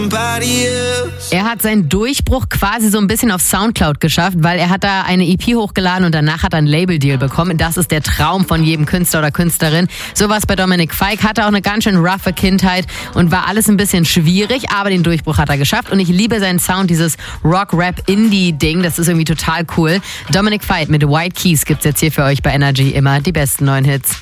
Er hat seinen Durchbruch quasi so ein bisschen auf Soundcloud geschafft, weil er hat da eine EP hochgeladen und danach hat er einen Label-Deal bekommen. Das ist der Traum von jedem Künstler oder Künstlerin. So war es bei Dominic Fike, hatte auch eine ganz schön roughe Kindheit und war alles ein bisschen schwierig, aber den Durchbruch hat er geschafft und ich liebe seinen Sound, dieses Rock-Rap-Indie-Ding, das ist irgendwie total cool. Dominic Fike mit White Keys gibt's jetzt hier für euch bei Energy immer die besten neuen Hits.